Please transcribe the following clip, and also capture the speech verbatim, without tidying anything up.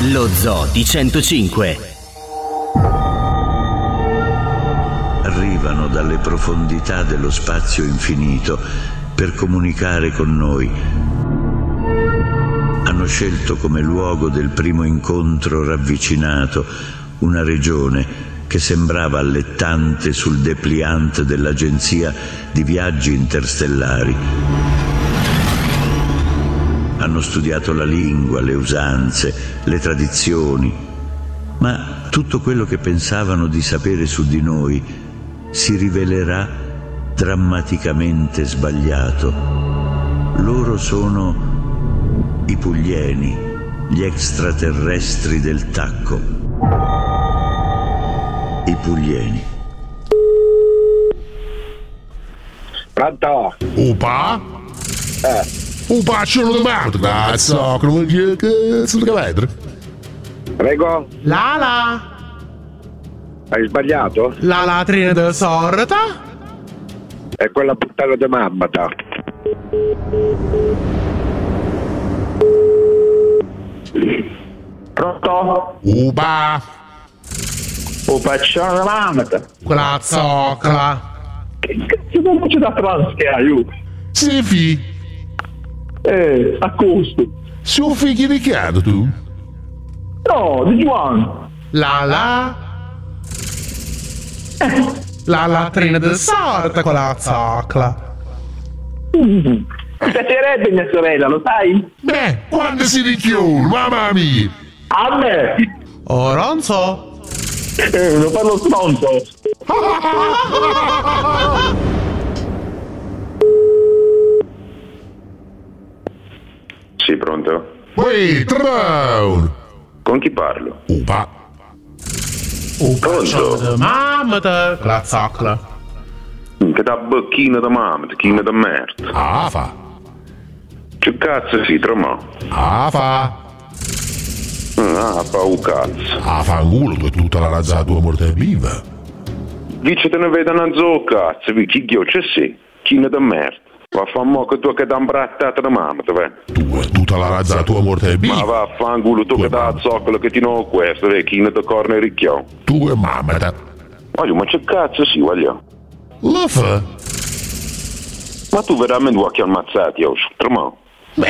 Lo Zoo di centocinque. Arrivano dalle profondità dello spazio infinito per comunicare con noi. Hanno scelto come luogo del primo incontro ravvicinato una regione che sembrava allettante sul dépliant dell'agenzia di viaggi interstellari. Hanno studiato la lingua, le usanze, le tradizioni, ma tutto quello che pensavano di sapere su di noi si rivelerà drammaticamente sbagliato. Loro sono i Puglieni, gli extraterrestri del tacco. I Puglieni. Pronto? Opa? Eh. Opa, c'è una domanda, cazzo, che cazzo che vedere? Prego? Lala? Hai sbagliato? La latrina della sorta? È quella puttana di mammata. Pronto? Opa? Opa, c'è una mammata. Quella zoccola. Che cazzo di voce da trans che hai, io? Sì, fi. Eh, a costo. Sei un figlio di chiaro, tu? No, di Juan. La la? La latrina della sorta, quella zoccola. Mm. Mi piacerebbe mia sorella, lo sai? Beh, quando si richiude, mamma mia. A me. Oh, non so. Eh, lo parlo stronzo. Sì, pronto? Uè, Trown! Con chi parlo? Opa! Pronto? Mamma da quella zoccola. Che da bocchina da mamma, china da merda. Ah, fa! Che cazzo si trama? Ah, fa! Ah, fa un cazzo. Ah, fa un culo, tu è tutta la razza tua morte viva. Dice te ne veda una zo cazzo, vi chi ghioccia sì, china da merda. Va a fa mo che tu che da imbrattata da mamma, te ve? Tu è tutta la razza tua morte viva. Ma va a fa un culo tu che da zoccola che ti no questo, ve, china da corno e ricchiò. Tu e mamma, te. Voglio, ma che cazzo si, voglio? Lo fa? Ma tu veramente vuoi che ammazzati, oh, trama?